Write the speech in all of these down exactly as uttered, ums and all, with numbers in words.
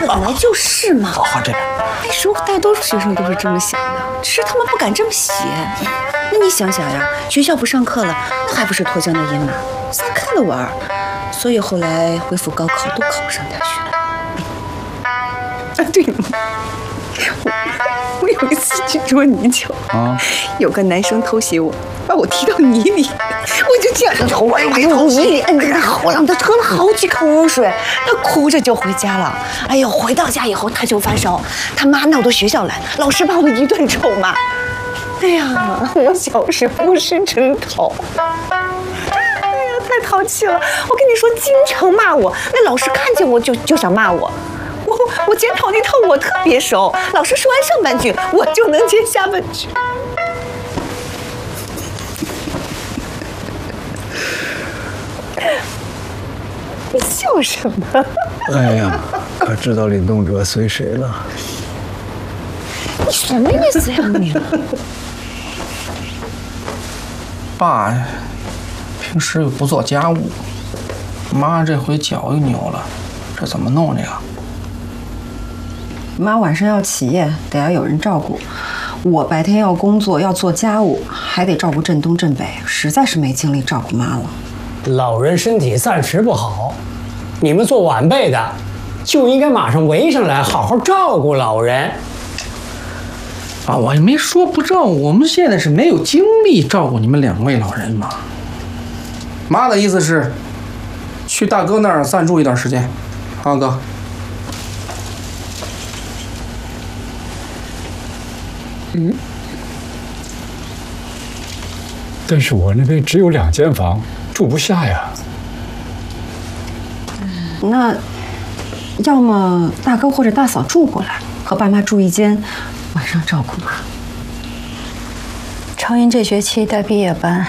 本来就是嘛。 好好这边。 那时候大多数学生都是这么想的，只是他们不敢这么写。那你想想呀，学校不上课了，那还不是脱缰的野马，撒开了玩。所以后来恢复高考，都考不上大学了。啊，对了，我我有一次去捉泥鳅啊，有个男生偷袭我，把我踢到泥里，我就这样头往泥里摁着，然后让他喝了好几口污水，他哭着就回家了。哎呦，回到家以后他就发烧，他妈闹到学校来，老师把我一顿臭骂。哎呀，我小时候是真淘。太淘气了！我跟你说，经常骂我，那老师看见我就就想骂我。我我检讨那套我特别熟，老师说完上半句，我就能接下半句。你笑什么？ 哎呀，可知道领动者随谁了？ 你什么意思呀你？ 爸。平时又不做家务，妈这回脚又扭了，这怎么弄这个？ 妈晚上要起夜，得要有人照顾；我白天要工作，要做家务，还得照顾镇东镇北，实在是没精力照顾妈了。 老人身体暂时不好，你们做晚辈的就应该马上围上来，好好照顾老人。 啊，我也没说不照顾，我们现在是没有精力照顾你们两位老人嘛。妈的意思是，去大哥那儿暂住一段时间，啊哥。 嗯。但是我那边只有两间房，住不下呀。 那，要么大哥或者大嫂住过来，和爸妈住一间，晚上照顾妈。 超英这学期带毕业班。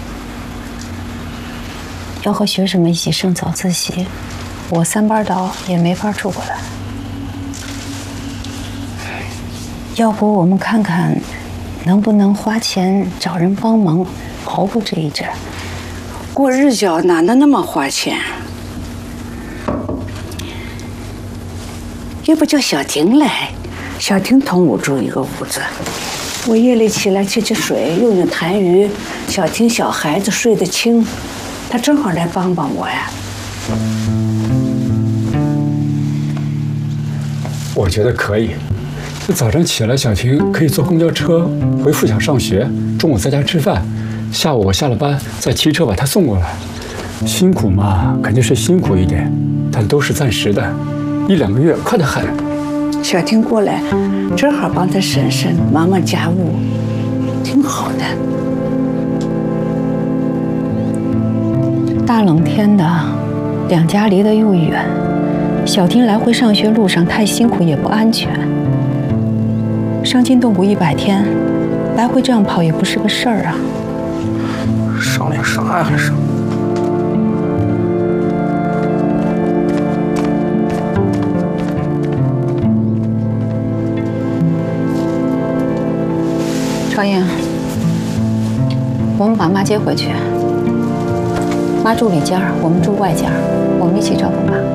要和学生们一起上早自习，我三班倒也没法住过来。要不我们看看，能不能花钱找人帮忙熬过这一阵？ 过日子哪能那么花钱？要不叫小婷来，小婷同我住一个屋子，我夜里起来沏沏水，用用痰盂，小婷小孩子睡得轻。他正好来帮帮我呀。 我觉得可以。早上起来，小婷可以坐公交车回附小上学，中午在家吃饭，下午我下了班再骑车把她送过来。辛苦嘛，肯定是辛苦一点，但都是暂时的，一两个月快得很。 小婷过来，正好帮她婶婶忙忙家务，挺好的。 大冷天的，两家离得又远，小婷来回上学路上太辛苦也不安全。伤筋动骨一百天，来回这样跑也不是个事儿啊。 商量啥呀还是？ 超英，我们把妈接回去。妈住里间，我们住外间，我们一起照顾妈。